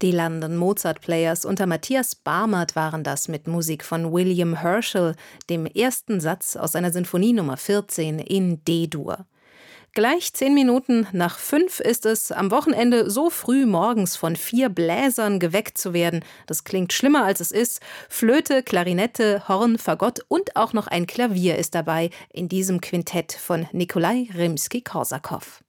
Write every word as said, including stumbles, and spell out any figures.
Die London Mozart Players unter Matthias Barmert waren das mit Musik von William Herschel, dem ersten Satz aus seiner Sinfonie Nummer vierzehn in D-Dur. Gleich zehn Minuten nach fünf ist es, am Wochenende so früh morgens von vier Bläsern geweckt zu werden. Das klingt schlimmer, als es ist. Flöte, Klarinette, Horn, Fagott und auch noch ein Klavier ist dabei in diesem Quintett von Nikolai Rimski-Korsakow.